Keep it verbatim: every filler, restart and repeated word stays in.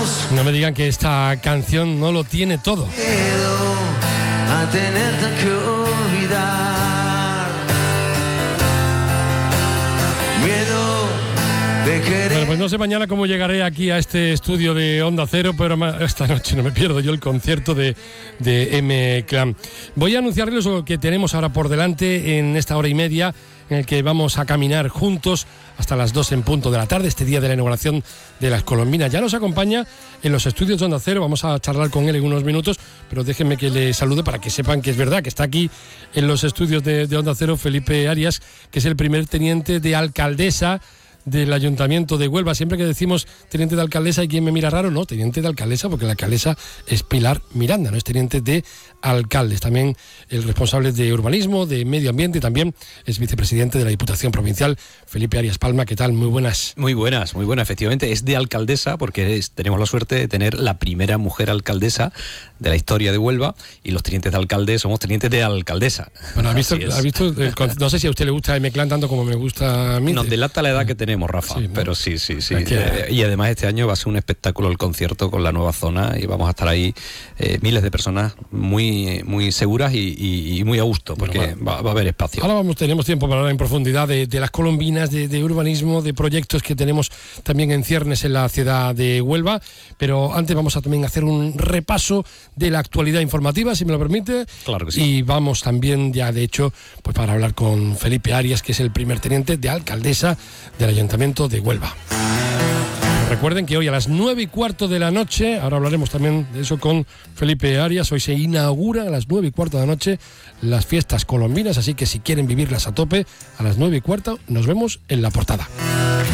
No me digan que esta canción no lo tiene todo. A tenerte que olvidar. Miedo de querer. Bueno, pues no sé mañana cómo llegaré aquí a este estudio de Onda Cero, pero esta noche no me pierdo yo el concierto de, de M-Clan. Voy a anunciarles lo que tenemos ahora por delante en esta hora y media, en el que vamos a caminar juntos hasta las dos en punto de la tarde, este día de la inauguración de las Colombinas. Ya nos acompaña en los estudios de Onda Cero, vamos a charlar con él en unos minutos, pero déjenme que le salude para que sepan que es verdad, que está aquí en los estudios de, de Onda Cero Felipe Arias, que es el primer teniente de alcaldesa del Ayuntamiento de Huelva. Siempre que decimos teniente de alcaldesa hay quien me mira raro, no, teniente de alcaldesa, porque la alcaldesa es Pilar Miranda, no es teniente de alcaldes. También el responsable de urbanismo, de medio ambiente, y también es vicepresidente de la Diputación Provincial, Felipe Arias Palma. ¿Qué tal? Muy buenas. Muy buenas, muy buenas. Efectivamente, es de alcaldesa porque es, tenemos la suerte de tener la primera mujer alcaldesa de la historia de Huelva, y los tenientes de alcalde somos tenientes de alcaldesa. Bueno, ¿has visto, ¿has visto el, no sé si a usted le gusta M-Clan tanto como me gusta a mí? Nos delata la edad que tenemos, Rafa, sí, ¿no? Pero sí, sí, sí. Eh, y además este año va a ser un espectáculo el concierto con la nueva zona, y vamos a estar ahí eh, miles de personas muy, muy seguras y, y, y muy a gusto, porque bueno, va, va a haber espacio. Ahora vamos, tenemos tiempo para hablar en profundidad de, de las colombinas, de, de urbanismo, de proyectos que tenemos también en ciernes en la ciudad de Huelva, pero antes vamos a también hacer un repaso de la actualidad informativa, si me lo permite. Claro que sí. Y vamos también ya, de hecho, pues para hablar con Felipe Arias, que es el primer teniente de alcaldesa del Ayuntamiento de Huelva. Recuerden que hoy a las nueve y cuarto de la noche, ahora hablaremos también de eso con Felipe Arias, hoy se inaugura a las nueve y cuarto de la noche las fiestas colombinas, así que si quieren vivirlas a tope, a las nueve y cuarto nos vemos en la portada.